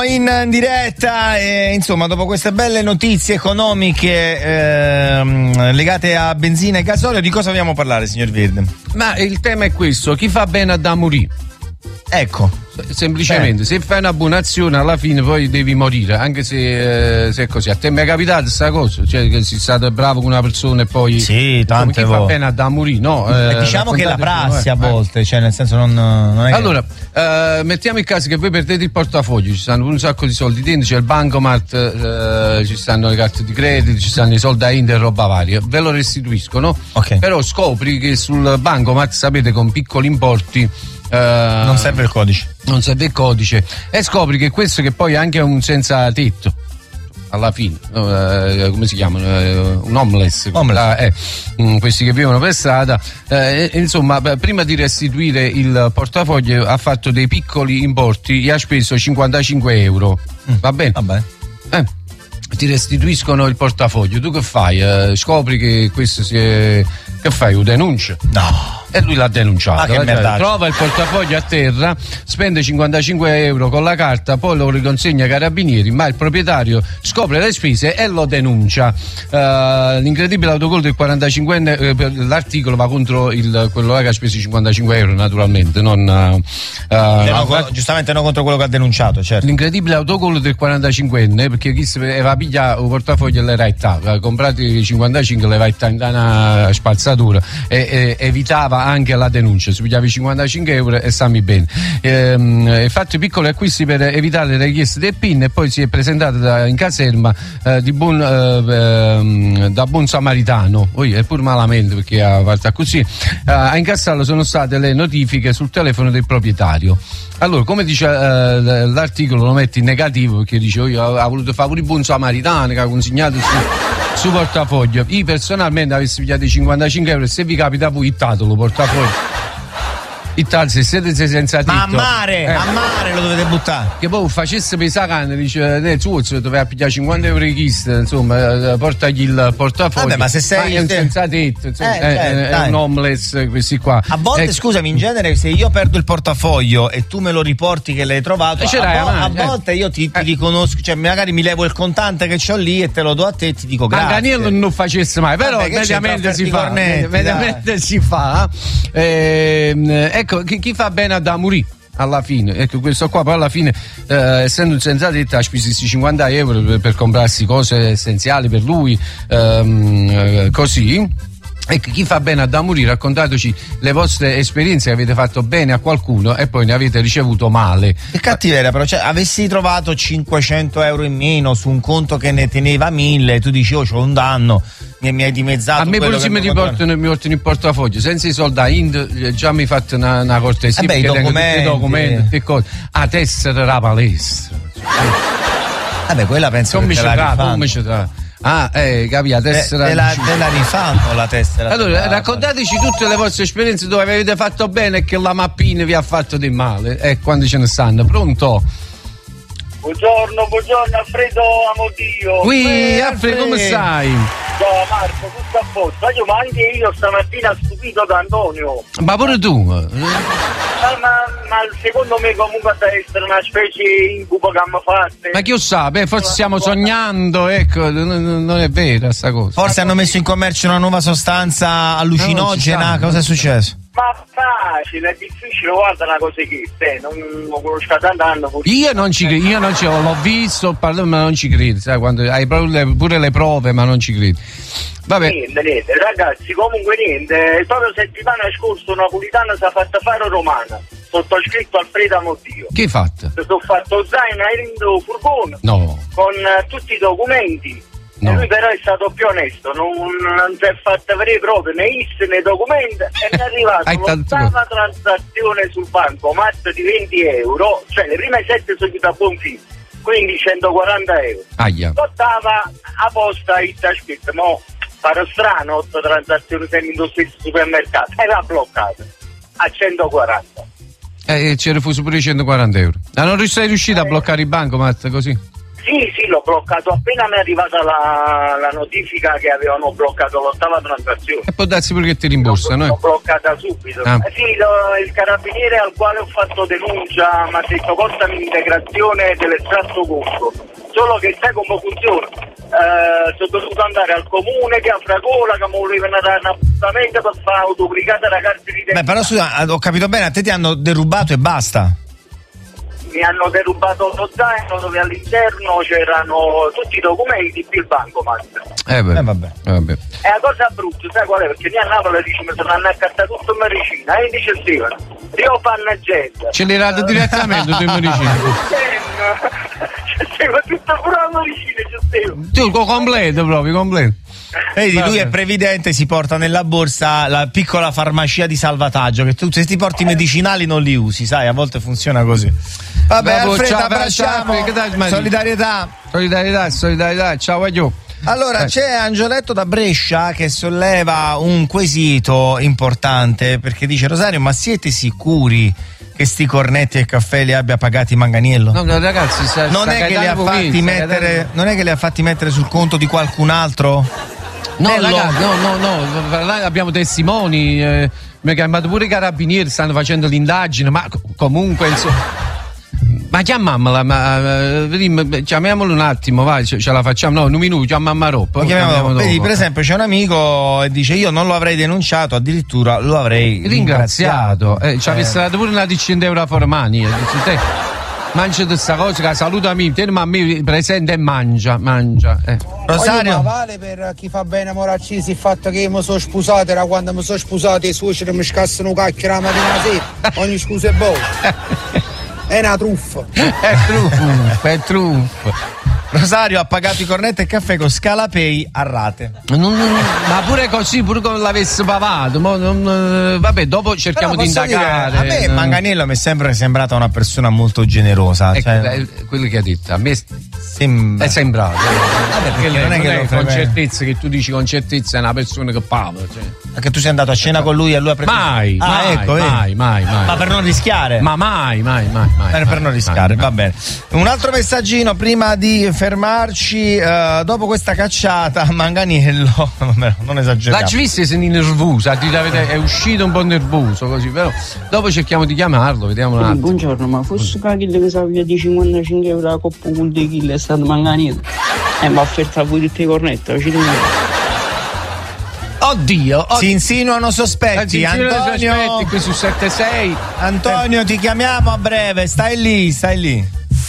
In diretta e insomma dopo queste belle notizie economiche legate a benzina e gasolio, di cosa vogliamo parlare, signor Virden? Ma il tema è questo: chi fa bene da morire. Ecco, semplicemente se fai una buona azione alla fine poi devi morire, anche se è così. A te mi è capitato sta cosa, cioè che sei stato bravo con una persona e poi sì, tante chi fa bene da morire, no? Diciamo che è la prassi a volte, cioè nel senso non è allora mettiamo il caso che voi perdete il portafoglio, ci stanno un sacco di soldi dentro, c'è il bancomat, ci stanno le carte di credito, ci stanno i soldi a Inter e roba varia, ve lo restituiscono, okay. Però scopri che sul bancomat, sapete, con piccoli importi non serve il codice. Non serve il codice e scopri che questo, che poi è anche un senza tetto alla fine, come si chiamano? Un homeless. Questi che vivono per strada, insomma, prima di restituire il portafoglio ha fatto dei piccoli importi e ha speso 55 euro. Va bene? Vabbè. Ti restituiscono il portafoglio, tu che fai? Scopri che questo che fai? Lo denuncia? No. E lui l'ha denunciato. Trova il portafoglio a terra, spende 55 euro con la carta, poi lo riconsegna ai carabinieri, ma il proprietario scopre le spese e lo denuncia. L'incredibile autogol del 45enne, l'articolo va contro quello che ha speso 55 euro, naturalmente, giustamente non contro quello che ha denunciato, certo. L'incredibile autogol del 45enne, perché chi aveva pigliato il portafoglio e le raitava, comprati 55 le raitava in una spazzatura e evitava anche la denuncia, si pigliava i 55 euro e stammi bene. Ha fatto i piccoli acquisti per evitare le richieste del PIN e poi si è presentato in caserma da buon samaritano, è pur malamente perché ha fatto così. A incassarlo sono state le notifiche sul telefono del proprietario. Allora, come dice l'articolo, lo mette in negativo perché dice io ha voluto fare pure il buon samaritano che ha consegnato su portafoglio. Io personalmente avessi pigliato i 55 euro e se vi capita voi ittatelo portafoglio. Se siete senza tetto, ma a mare lo dovete buttare, che poi facesse pesare canne, dice doveva pigliare 50 euro di chista, insomma, portagli il portafoglio. Vabbè, ma se sei è un senza tetto, è un homeless, questi qua. A volte scusami, in genere se io perdo il portafoglio e tu me lo riporti che l'hai trovato, a volte io ti riconosco, cioè magari mi levo il contante che c'ho lì e te lo do a te e ti dico grazie. Anche Daniel non facesse mai, però mediamente si fa. Ecco, chi fa bene da morire alla fine, ecco, questo qua poi alla fine, essendo un senza tetto, ha speso 50 euro per comprarsi cose essenziali per lui, così. Ecco, chi fa bene da morire, raccontateci le vostre esperienze, che avete fatto bene a qualcuno e poi ne avete ricevuto male. Che cattiveria, però, cioè, avessi trovato 500 euro in meno su un conto che ne teneva 1000 e tu dici c'ho un danno, mi hai dimezzato. A me pure se mi portano il portafoglio senza i soldi a Ind, già mi fate una cortesia. I documenti. Che cosa? A tessera la palestra. Vabbè, quella penso come che come ci tra. Capi, la tessera te la rifanno la tessera. Allora, raccontateci tutte le vostre esperienze dove avete fatto bene e che la mappina vi ha fatto di male, e quando ce ne stanno. Pronto? Buongiorno Alfredo Amodio. Alfredo, come stai? Ciao Marco, tutto a posto. Ma anche io stamattina stupito da Antonio. Ma pure tu? Ma secondo me comunque deve essere una specie di incubo che hanno fatto. Ma chi lo sa? Forse stiamo sognando, ecco, non è vera sta cosa. Forse hanno messo in commercio una nuova sostanza allucinogena, cosa è successo? Ma facile, è difficile, guarda una cosa che non lo conosco da tanto. Io non ci credo, l'ho visto, ma non ci credo, sai, quando hai pure le prove, ma non ci credo. Vabbè. Niente, ragazzi, comunque niente, proprio settimana scorsa una napolitana si è fatta fare romana, sottoscritto Alfredo Amodio. Che hai fatto? Sono fatto zaino in furgone, con tutti i documenti. No. Lui però è stato più onesto, non si è fatto avere prove né IS né documenti e mi è arrivata l'ottava transazione sul bancomat di 20 euro, cioè le prime 7 sono chiuse a buon fine, quindi 140 euro. L'ottava apposta il scritto, mo farò strano 8 transazioni sempre in lo stesso supermercato e l'ha bloccata a 140. C'era fuso pure i 140 euro. Ma non sei riuscito a bloccare il bancomat così? Sì, l'ho bloccato appena mi è arrivata la notifica che avevano bloccato l'8ª transazione. E può darsi pure che ti rimborsano. L'ho bloccata subito. Sì, il carabiniere al quale ho fatto denuncia mi ha detto portami l'integrazione dell'estratto corso. Solo che sai come funziona? Sono dovuto andare al comune che a Fragola che mi volevano dare un appuntamento per fare autobrigata da carta di identità. Beh, però scusa, ho capito bene, a te ti hanno derubato e basta. Mi hanno derubato lo zaino dove all'interno c'erano tutti i documenti più il bancomat. Vabbè. È una cosa brutta, sai qual è? Perché lì a Napoli dice mi sono accattato tutto in medicina e dice Stefano, io fanno gente. Ce l'hai dato direttamente tu in medicina. C'è tutto pure la medicina, c'è Stefano. Tu completo proprio, completo. Vedi, lui è previdente, si porta nella borsa la piccola farmacia di salvataggio, che tu se ti porti i medicinali non li usi, sai, a volte funziona così. Vabbè, Alfredo, abbracciamo. Solidarietà, ciao a Allora, c'è Angioletto da Brescia che solleva un quesito importante, perché dice: Rosario, ma siete sicuri che sti cornetti e caffè li abbia pagati Manganiello? No, ragazzi, non è che li ha fatti mettere sul conto di qualcun altro? No, ragazzi, no, abbiamo testimoni, mi ha chiamato pure i carabinieri, stanno facendo l'indagine, ma comunque insomma. Ma chiamammola, chiamiamolo un attimo, vai, ce la facciamo, un minuto, chiamiamo a Roppo. Vedi, per esempio, c'è un amico e dice: io non lo avrei denunciato, addirittura lo avrei ringraziato. Ci avesse dato pure una decina d'euro a Formani. Mangia questa cosa, che salutami, tieni a me presente e mangia. Rosario, ma vale per chi fa bene Moraccisi il fatto che io mi sono sposato, era quando mi sono sposato i suoceri mi scassano cacchio la mattina sera, ogni scusa è buona. È una truffa. È truffa. Rosario ha pagato i cornetti e caffè con Scalapay a rate. Ma pure così, pure come l'avesse pavato. Vabbè, dopo cerchiamo di indagare. A me Manganiello mi è sempre sembrata una persona molto generosa. Quello che ha detto, a me è sembrato. Vabbè, perché non è che con certezza, che tu dici con certezza è una persona che pava. Perché tu sei andato a cena con lui e lui ha preso. Mai. Ma per non rischiare. Ma mai. Per non rischiare, va bene. Un altro messaggino prima di fermarci, dopo questa cacciata Manganiello, non esageriamo. La Svisse è nervosa, è uscito un po' nervoso così, però dopo cerchiamo di chiamarlo, vediamo un attimo. Buongiorno, ma fosse Cachille che sapeva di 55 euro la coppa con dei chili è stato Manganiello mi ha offerto voi tutti i cornetti, Oddio, si insinuano sospetti. Antonio, qui su 7-6. Antonio, ti chiamiamo a breve, stai lì.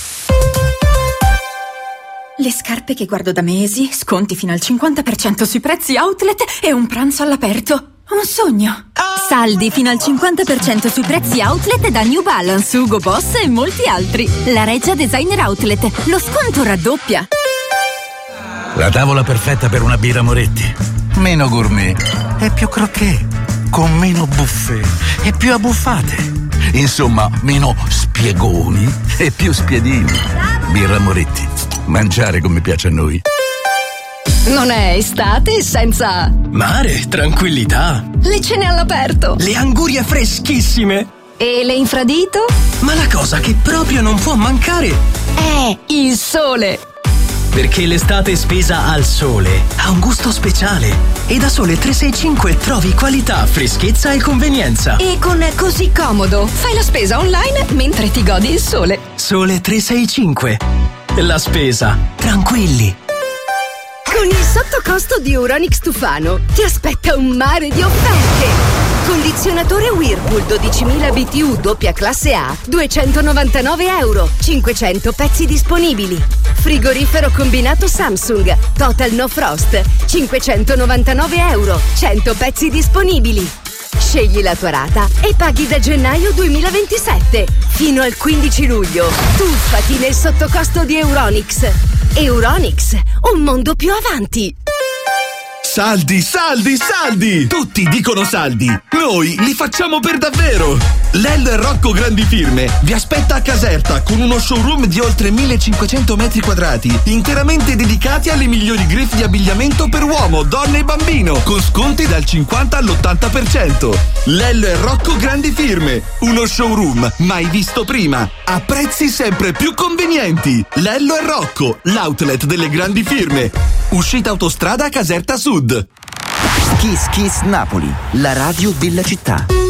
Le scarpe che guardo da mesi, sconti fino al 50% sui prezzi outlet e un pranzo all'aperto. Un sogno. Saldi fino al 50% sui prezzi outlet da New Balance, Hugo Boss e molti altri. La Regia Designer Outlet, lo sconto raddoppia. La tavola perfetta per una birra Moretti. Meno gourmet e più croquet, con meno buffet e più abbuffate. Insomma, meno spiegoni e più spiedini. Birra Moretti. Mangiare come piace a noi. Non è estate senza mare, tranquillità, le cene all'aperto, le angurie freschissime e le infradito? Ma la cosa che proprio non può mancare è il sole. Perché l'estate spesa al sole ha un gusto speciale e da Sole 365 trovi qualità, freschezza e convenienza. E con Così Comodo fai la spesa online mentre ti godi il sole. Sole 365. La spesa tranquilli. Con il sottocosto di Euronics Tufano ti aspetta un mare di offerte. Condizionatore Whirlpool 12.000 BTU doppia classe A, 299 euro, 500 pezzi disponibili. Frigorifero combinato Samsung, Total No Frost, 599 euro, 100 pezzi disponibili. Scegli la tua rata e paghi da gennaio 2027. Fino al 15 luglio. Tuffati nel sottocosto di Euronics. Euronics, un mondo più avanti. Saldi, saldi, saldi! Tutti dicono saldi. Noi li facciamo per davvero. Lello e Rocco Grandi Firme vi aspetta a Caserta con uno showroom di oltre 1500 metri quadrati, interamente dedicati alle migliori griffe di abbigliamento per uomo, donna e bambino, con sconti dal 50 all'80%. Lello e Rocco Grandi Firme, uno showroom mai visto prima, a prezzi sempre più convenienti. Lello e Rocco, l'outlet delle grandi firme. Uscita autostrada Caserta Sud. Kiss Kiss Napoli, la radio della città.